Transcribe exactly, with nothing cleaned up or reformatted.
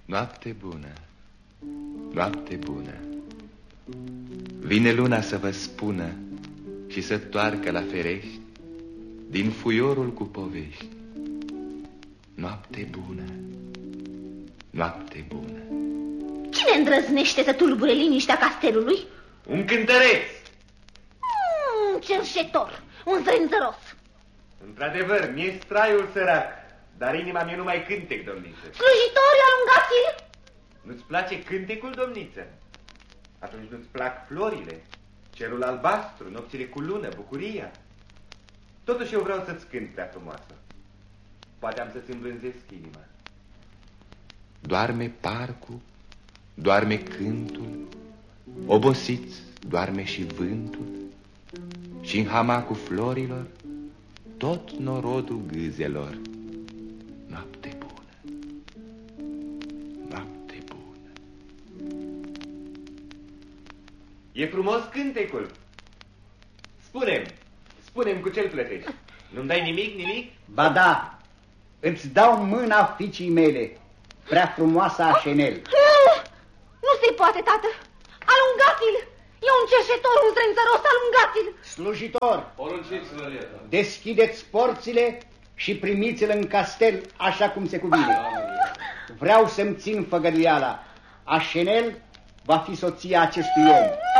Noapte bună, noapte bună. Vine luna să vă spună și să toarcă la ferești din fuiorul cu povești. Noapte bună, noapte bună. Cine îndrăznește să tulbure liniștea castelului? Un cântăreț. Un cerșetor, un zrânzăros. Într-adevăr, mi-e straiul sărac, dar inima mie nu mai cântec, domniță. Slujitori, alungați-l! Nu-ți place cântecul, domniță? Atunci nu-ți plac florile, cerul albastru, nopțile cu lună, bucuria? Totuși eu vreau să-ți cânt, prea frumoasă. Poate am să-ți îmblânzesc inima. Doarme parcul, doarme cântul, obosiți doarme și vântul, și în hamacul florilor tot norodul gâzelor. Noapte bună, noapte bună. E frumos cântecul. Spune-mi, spune-mi cu ce-l plătești. Nu-mi dai nimic, nimic? Ba da, îți dau mâna fiicii mele, prea frumoasa Așenel. Nu se poate, tată. Alungați-l! E un cerșetor, un zrânzăros, alungați-l! Slujitor, porunciți, Lălieta. Deschideți porțile și primiți-l în castel așa cum se cuvine. Vreau să-mi țin făgăduiala. Așenel va fi soția acestui om.